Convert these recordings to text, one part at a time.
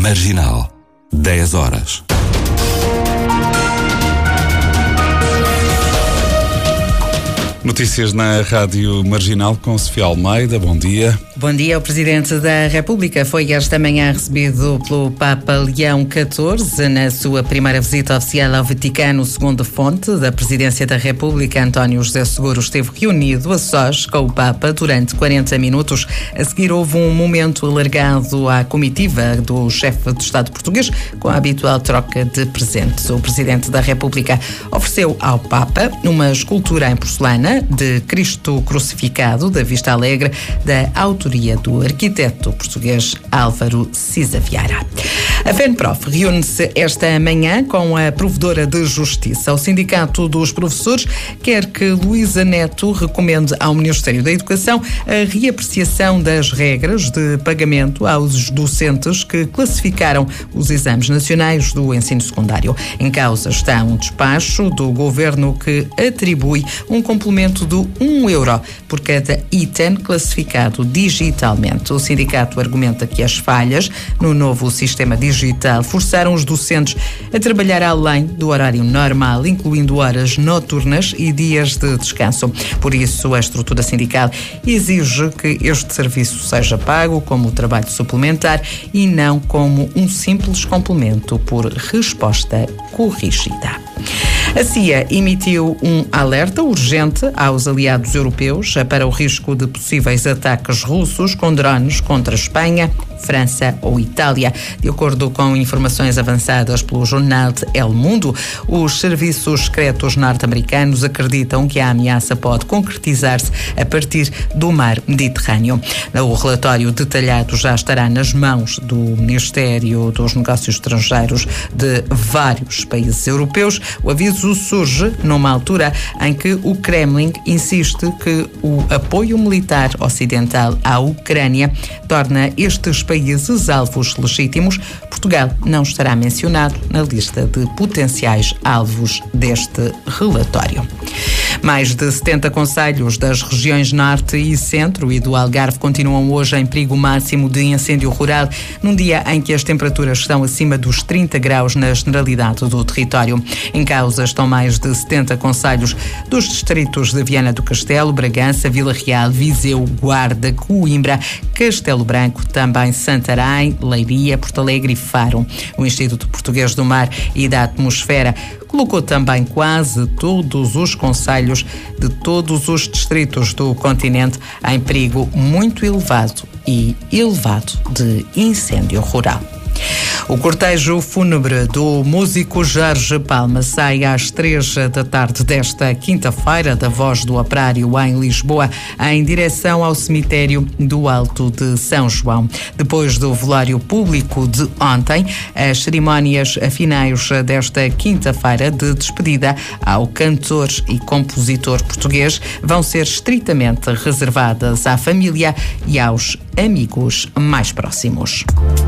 Marginal, 10 horas. Notícias na Rádio Marginal com Sofia Almeida. Bom dia. Bom dia. O Presidente da República foi esta manhã recebido pelo Papa Leão XIV na sua primeira visita oficial ao Vaticano. Segundo fonte da Presidência da República, António José Seguro esteve reunido a sós com o Papa durante 40 minutos. A seguir houve um momento alargado à comitiva do chefe de Estado português com a habitual troca de presentes. O Presidente da República ofereceu ao Papa uma escultura em porcelana de Cristo crucificado da Vista Alegre, da autoria do arquiteto português Álvaro Cisa Vieira. A FENPROF reúne-se esta manhã com a provedora de Justiça. O Sindicato dos Professores quer que Luísa Neto recomende ao Ministério da Educação a reapreciação das regras de pagamento aos docentes que classificaram os exames nacionais do ensino secundário. Em causa está um despacho do Governo que atribui um complemento de €1 por cada item classificado digitalmente. O sindicato argumenta que as falhas no novo sistema digital forçaram os docentes a trabalhar além do horário normal, incluindo horas noturnas e dias de descanso. Por isso, a estrutura sindical exige que este serviço seja pago como trabalho suplementar e não como um simples complemento por resposta corrigida. A CIA emitiu um alerta urgente aos aliados europeus para o risco de possíveis ataques russos com drones contra Espanha, França ou Itália. De acordo com informações avançadas pelo jornal El Mundo, os serviços secretos norte-americanos acreditam que a ameaça pode concretizar-se a partir do mar Mediterrâneo. O relatório detalhado já estará nas mãos do Ministério dos Negócios Estrangeiros de vários países europeus. O aviso surge numa altura em que o Kremlin insiste que o apoio militar ocidental à Ucrânia torna estes países alvos legítimos. Portugal não estará mencionado na lista de potenciais alvos deste relatório. Mais de 70 concelhos das regiões Norte e Centro e do Algarve continuam hoje em perigo máximo de incêndio rural, num dia em que as temperaturas estão acima dos 30 graus na generalidade do território. Em causa estão mais de 70 concelhos dos distritos de Viana do Castelo, Bragança, Vila Real, Viseu, Guarda, Coimbra, Castelo Branco, também Santarém, Leiria, Porto Alegre e Faro. O Instituto Português do Mar e da Atmosfera colocou também quase todos os concelhos de todos os distritos do continente em perigo muito elevado e elevado de incêndio rural. O cortejo fúnebre do músico Jorge Palma sai às 3 da tarde desta quinta-feira da Voz do Operário em Lisboa, em direção ao cemitério do Alto de São João. Depois do velório público de ontem, as cerimónias finais desta quinta-feira de despedida ao cantor e compositor português vão ser estritamente reservadas à família e aos amigos mais próximos.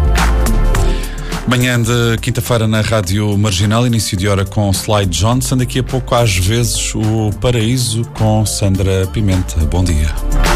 Manhã de quinta-feira na Rádio Marginal, início de hora com Slide Johnson. Daqui a pouco, às vezes, o Paraíso com Sandra Pimenta. Bom dia.